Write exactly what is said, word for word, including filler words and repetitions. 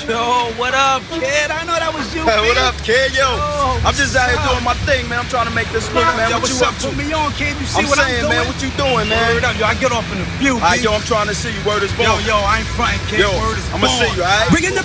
Yo, what up, kid? I know that was you, Hey, man. what up, kid? Yo, Yo, I'm just out here what's up? doing my thing, man. I'm trying to make this look, man. Yo, What what's you up? up to? Put me on, kid. You see I'm what saying, I'm doing? man, what you doing, man? Word up. Yo, I get off in a few, All right, B. yo, I'm trying to see you. Word is born. Yo, yo, I ain't frontin', kid. Yo, Word is I'ma born. see you, all right? Bringing the